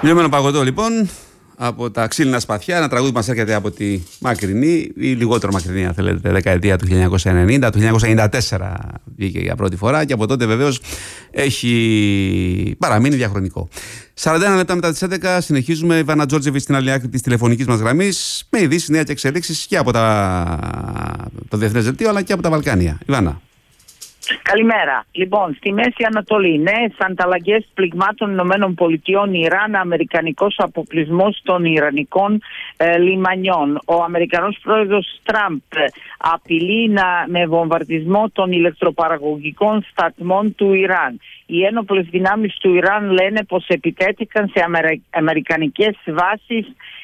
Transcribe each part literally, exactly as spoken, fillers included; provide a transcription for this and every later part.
Λιωμένο Παγωτό, λοιπόν, από τα ξύλινα σπαθιά, ένα τραγούδι που μας έρχεται από τη μακρινή ή λιγότερο μακρινή, αν θέλετε, δεκαετία του χίλια εννιακόσια ενενήντα. Το χίλια εννιακόσια ενενήντα τέσσερα βγήκε για πρώτη φορά και από τότε βεβαίως έχει παραμείνει διαχρονικό. σαράντα ένα λεπτά μετά τις έντεκα συνεχίζουμε. Η Ιβάνα Τζόρτζεβιτς στην άλλη άκρη της τηλεφωνικής μας γραμμής με ειδήσεις, νέα και εξελίξεις και από τα... το Διεθνές Δελτίο αλλά και από τα Βαλκάνια. Ιβάνα. Καλημέρα. Λοιπόν, στη Μέση Ανατολή, νέες ανταλλαγές πληγμάτων Ηνωμένων Πολιτειών, Ιράν, αμερικανικός αποκλεισμός των ιρανικών ε, λιμανιών. Ο Αμερικανός πρόεδρος Τραμπ ε, απειλεί να, με βομβαρδισμό των ηλεκτροπαραγωγικών σταθμών του Ιράν. Οι ένοπλες δυνάμεις του Ιράν λένε πως επιτέθηκαν σε αμερα... αμερικανικές βάσεις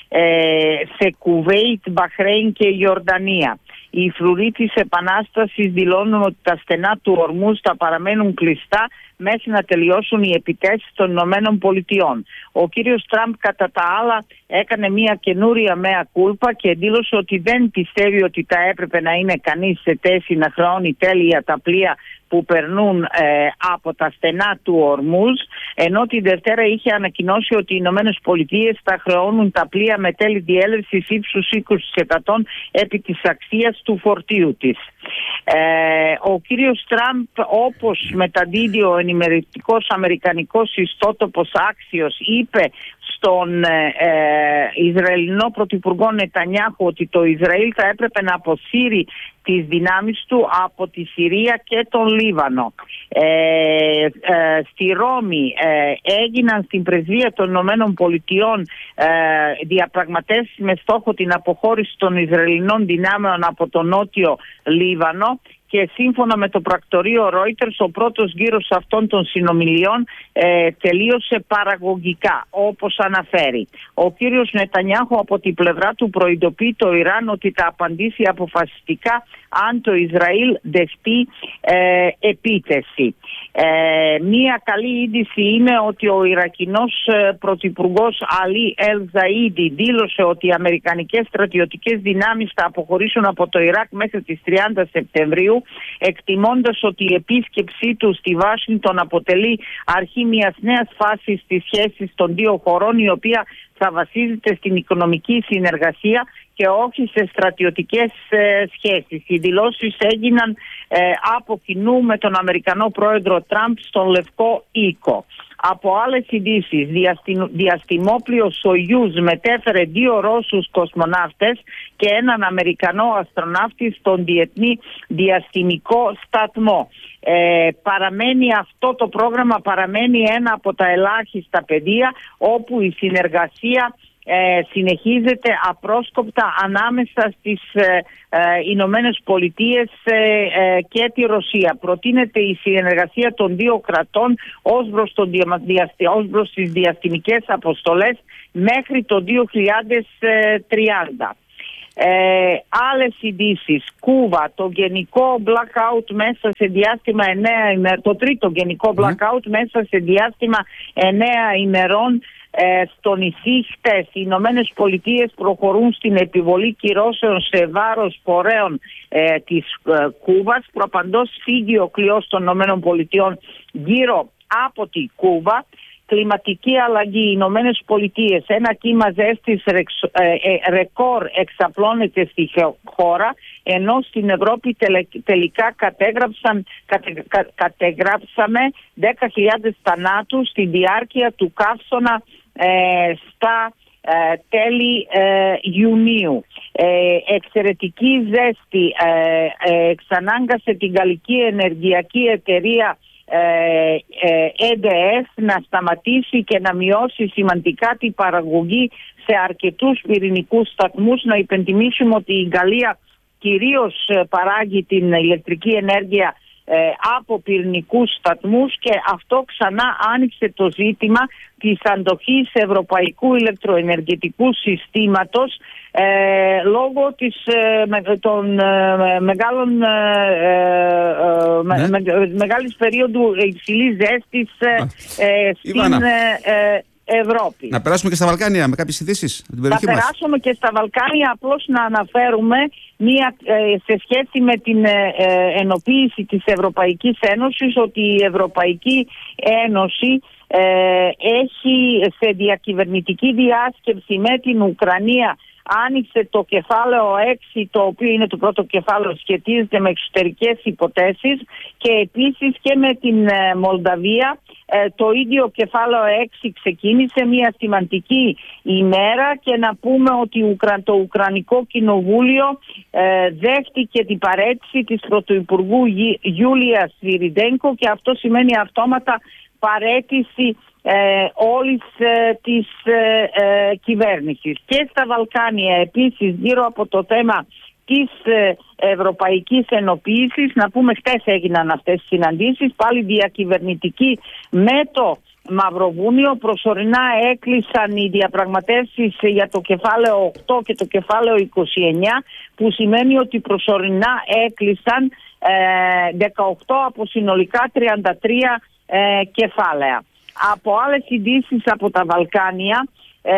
ε, σε Κουβέιτ, Μπαχρέιν και Ιορδανία. Οι φρουροί της Επανάστασης δηλώνουν ότι τα στενά του Ορμούζ θα παραμένουν κλειστά μέχρι να τελειώσουν οι επιτέσεις των Ηνωμένων Πολιτειών. Ο κύριος Τραμπ κατά τα άλλα έκανε μια καινούρια μέα κούλπα και δήλωσε ότι δεν πιστεύει ότι θα έπρεπε να είναι κανείς σε θέση να χρεώνει τέλεια τα πλοία που περνούν ε, από τα στενά του Ορμούζ, ενώ τη Δευτέρα είχε ανακοινώσει ότι οι Ηνωμένες Πολιτείες θα χρεώνουν τα πλοία με τέλη διέλευσης ύψους είκοσι τοις εκατό επί της αξίας του φορτίου της. Ε, ο κύριος Τραμπ, όπως μεταδίδει ο ενημερωτικός αμερικανικός ιστότοπος Axios, είπε στον ε, ε, Ισραηλινό πρωθυπουργό Νετανιάχου ότι το Ισραήλ θα έπρεπε να αποσύρει τις δυνάμεις του από τη Συρία και τον Λίβανο. Ε, ε, στη Ρώμη ε, έγιναν στην πρεσβεία των Ηνωμένων Πολιτειών ε, διαπραγματεύσεις με στόχο την αποχώρηση των Ισραηλινών δυνάμεων από τον νότιο Λίβανο. Και σύμφωνα με το πρακτορείο Reuters, ο πρώτος γύρος αυτών των συνομιλιών ε, τελείωσε παραγωγικά, όπως αναφέρει. Ο κύριος Νετανιάχου από την πλευρά του προειδοποιεί το Ιράν ότι θα απαντήσει αποφασιστικά αν το Ισραήλ δεχτεί ε, επίθεση. Ε, μία καλή είδηση είναι ότι ο Ιρακινός ε, πρωθυπουργός Αλί Ελ Ζαΐντι δήλωσε ότι οι αμερικανικές στρατιωτικές δυνάμεις θα αποχωρήσουν από το Ιράκ μέχρι τις τριάντα Σεπτεμβρίου, εκτιμώντας ότι η επίσκεψή του στη Βάσινγκτον αποτελεί αρχή μιας νέας φάσης στις σχέσεις των δύο χωρών, η οποία θα βασίζεται στην οικονομική συνεργασία και όχι σε στρατιωτικές ε, σχέσεις. Οι δηλώσεις έγιναν ε, από κοινού με τον Αμερικανό πρόεδρο Τραμπ στον Λευκό Οίκο. Από άλλες ειδήσεις, διαστημόπλιο Σογιούζ μετέφερε δύο Ρώσους κοσμοναύτες και έναν Αμερικανό αστροναύτη στον Διεθνή Διαστημικό Σταθμό. Ε, παραμένει αυτό το πρόγραμμα, παραμένει ένα από τα ελάχιστα πεδία όπου η συνεργασία Ε, συνεχίζεται απρόσκοπτα ανάμεσα στις ε, ε, Ηνωμένες Πολιτείες ε, ε, και τη Ρωσία. Προτείνεται η συνεργασία των δύο κρατών ως προς, το διαστη, ως προς τις διαστημικές αποστολές μέχρι το δύο χιλιάδες τριάντα. Ε, άλλες ειδήσεις. Κούβα, το γενικό blackout μέσα σε διάστημα εννέα ημερών, το τρίτο γενικό blackout μέσα σε διάστημα εννέα ημερών ε, στο νησί χτες. Οι Ηνωμένες Πολιτείες προχωρούν στην επιβολή κυρώσεων σε βάρος φορέων ε, της ε, Κούβας. Προπαντός φύγει ο κλειός των Ηνωμένων Πολιτειών γύρω από τη Κούβα. Κλιματική αλλαγή, οι Ηνωμένες Πολιτείες, ένα κύμα ζέστης ε, ε, ρεκόρ εξαπλώνεται στη χώρα, ενώ στην Ευρώπη τελε, τελικά κατέγραψαν, κατε, κα, κατεγράψαμε δέκα χιλιάδες θανάτους στη διάρκεια του καύσωνα ε, στα ε, τέλη ε, Ιουνίου. Ε, εξαιρετική ζέστη ε, ε, εξανάγκασε την γαλλική ενεργειακή εταιρεία Ε Ντι Ες να σταματήσει και να μειώσει σημαντικά την παραγωγή σε αρκετούς πυρηνικούς σταθμούς. Να υπενθυμίσουμε ότι η Γαλλία κυρίως παράγει την ηλεκτρική ενέργεια ε, από πυρηνικούς σταθμούς και αυτό ξανά άνοιξε το ζήτημα της αντοχής ευρωπαϊκού ηλεκτροενεργετικού συστήματος ε, λόγω της, ε, με, των ε, μεγάλων, ε, ε, ναι. με, μεγάλης περίοδου υψηλής ζέστης ε, στην ε, Ευρώπη. Να περάσουμε και στα Βαλκάνια με κάποιες ειδήσεις. Να περάσουμε και στα Βαλκάνια, απλώς να αναφέρουμε μία, ε, σε σχέση με την ε, ε, ενοποίηση της Ευρωπαϊκής Ένωσης, ότι η Ευρωπαϊκή Ένωση ε, έχει σε διακυβερνητική διάσκεψη με την Ουκρανία άνοιξε το κεφάλαιο έξι, το οποίο είναι το πρώτο κεφάλαιο, σχετίζεται με εξωτερικές υποθέσεις, και επίσης και με την ε, Μολδαβία ε, το ίδιο κεφάλαιο έξι ξεκίνησε, μια σημαντική ημέρα, και να πούμε ότι το Ουκρανικό Κοινοβούλιο ε, δέχτηκε την παρέτηση της Πρωτουπουργού Γιούλια Σβιριντένκο, και αυτό σημαίνει αυτόματα παρέτηση Ε, όλης ε, της ε, ε, κυβέρνησης. Και στα Βαλκάνια επίσης, γύρω από το θέμα της ε, ευρωπαϊκής ενοποίησης, να πούμε χτες έγιναν αυτές τις συναντήσεις, πάλι διακυβερνητική με το Μαυροβούνιο. Προσωρινά έκλεισαν οι διαπραγματεύσεις για το κεφάλαιο οκτώ και το κεφάλαιο είκοσι εννιά, που σημαίνει ότι προσωρινά έκλεισαν ε, δεκαοκτώ από συνολικά τριάντα τρία ε, κεφάλαια. Από άλλες ειδήσεις από τα Βαλκάνια, ε,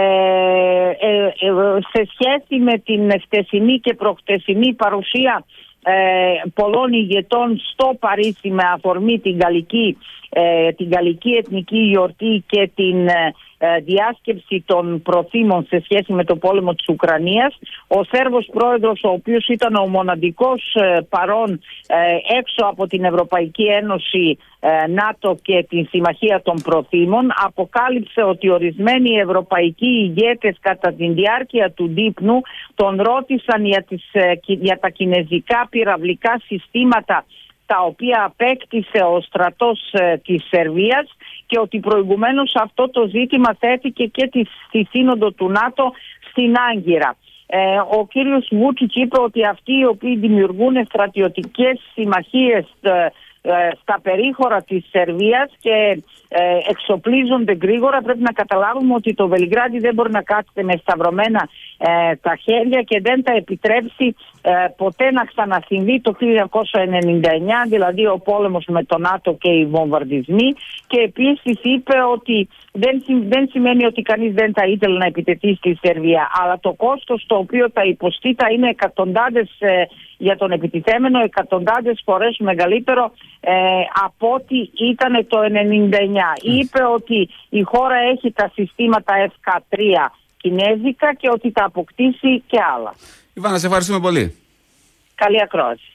ε, ε, σε σχέση με την χτεσινή και προχτεσινή παρουσία ε, πολλών ηγετών στο Παρίσι με αφορμή την γαλλική, ε, την γαλλική εθνική γιορτή και την ε, διάσκεψη των προθήμων σε σχέση με το πόλεμο της Ουκρανίας, ο Σέρβος πρόεδρος, ο οποίος ήταν ο μοναδικός ε, παρόν ε, έξω από την Ευρωπαϊκή Ένωση, ε, ΝΑΤΟ και την Συμμαχία των Προθήμων, αποκάλυψε ότι ορισμένοι ευρωπαϊκοί ηγέτες κατά τη διάρκεια του δείπνου τον ρώτησαν για, τις, ε, για τα κινεζικά πυραυλικά συστήματα τα οποία απέκτησε ο στρατός ε, της Σερβίας, και ότι προηγουμένως αυτό το ζήτημα θέθηκε και τη, στη σύνοδο του ΝΑΤΟ στην Άγκυρα. Ε, ο κύριος Βούτσιτς είπε ότι αυτοί οι οποίοι δημιουργούν στρατιωτικές συμμαχίες ε, ε, στα περίχωρα της Σερβίας και ε, εξοπλίζονται γρήγορα, πρέπει να καταλάβουμε ότι το Βελιγράδι δεν μπορεί να κάθεται με σταυρωμένα ε, τα χέρια και δεν θα επιτρέψει ε, ποτέ να ξανασυμβεί το χίλια εννιακόσια ενενήντα εννιά, δηλαδή ο πόλεμος με το ΝΑΤΟ και οι βομβαρδισμοί. Και επίσης είπε ότι δεν, δεν σημαίνει ότι κανείς δεν θα ήθελε να επιτεθεί στη Σερβία, αλλά το κόστος το οποίο θα υποστεί θα είναι εκατοντάδες ε, για τον επιτιθέμενο, εκατοντάδες φορές μεγαλύτερο ε, από ό,τι ήταν το ενενήντα εννιά. Mm. Είπε ότι η χώρα έχει τα συστήματα εφ τρία κινέζικα και ότι θα αποκτήσει και άλλα. Ιβάνα, σε ευχαριστούμε πολύ. Καλή ακρόαση.